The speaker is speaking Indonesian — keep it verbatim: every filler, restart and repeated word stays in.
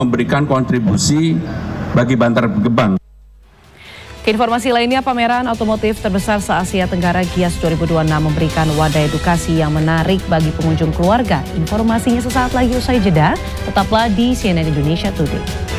memberikan kontribusi bagi Bantar Gebang. Informasi lainnya, pameran otomotif terbesar se-Asia Tenggara Gias dua ribu dua puluh enam memberikan wadah edukasi yang menarik bagi pengunjung keluarga. Informasinya sesaat lagi usai jeda, tetaplah di C N N Indonesia Today.